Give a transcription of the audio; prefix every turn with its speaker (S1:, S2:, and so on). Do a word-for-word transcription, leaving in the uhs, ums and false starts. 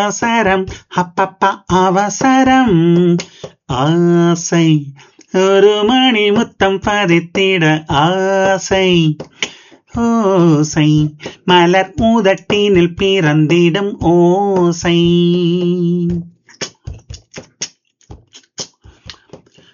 S1: அவசரம் அப்பப்பா அவசரம் ஆசை ஒரு மணி முத்தம் பதித்திட ஆசை ஓசை மலர் ஊதட்டினில் பிறந்திடும் ஓசை